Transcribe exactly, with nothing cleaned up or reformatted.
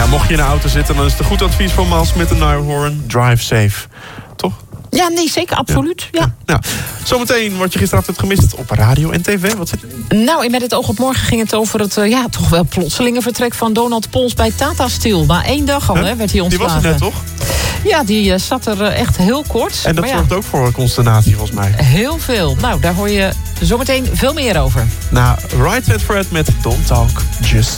mocht je in de auto zitten, dan is het een goed advies van Miles Smith en Niall Horan. Drive safe. Toch? Ja, nee, zeker, absoluut. Ja. Ja. Ja. Zometeen wat je gisteravond hebt gemist op radio en tv. Wat zit er? Nou, in Met het oog op morgen ging het over het uh, ja, toch wel plotselinge vertrek van Donald Pols bij Tata Steel. Na één dag al Huh? hè, werd hij Die ontslagen. was er net, toch? Ja, die uh, zat er uh, echt heel kort. En dat maar zorgt ja, ook voor een consternatie, volgens mij. heel veel. Nou, daar hoor je zometeen veel meer over. Na Right Said Fred met Don't Talk, Just